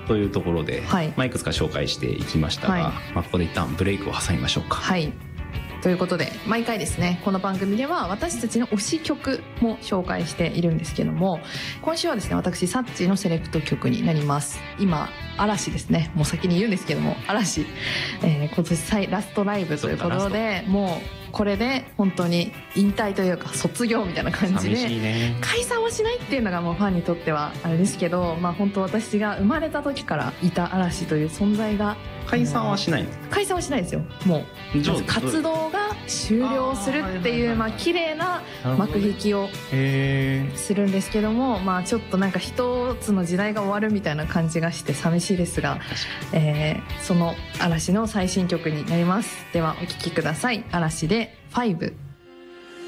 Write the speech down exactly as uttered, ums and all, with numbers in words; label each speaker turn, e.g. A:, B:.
A: というところで、
B: はい
A: まあ、いくつか紹介していきましたが、
B: はい
A: まあ、ここで一旦ブレイクを挟みましょうか。
B: はいということで毎回ですねこの番組では私たちの推し曲も紹介しているんですけども、今週はですね私サッチのセレクト曲になります。今嵐ですね、もう先に言うんですけども嵐、えー、今年最ラストライブということで、もうこれで本当に引退というか卒業みたいな感じで、
A: 寂しいね。
B: 解散はしないっていうのがもうファンにとってはあれですけど、まあ本当私が生まれた時からいた嵐という存在が
A: 解散はしないの？
B: 解散はしないですよ。もう
A: じゃあ
B: まず活動が終了するっていうまあ綺麗な幕引きをするんですけども、まあちょっとなんか一つの時代が終わるみたいな感じがして寂しいですが、えー、その嵐の最新曲になります。ではお聴きください。嵐でファイブ。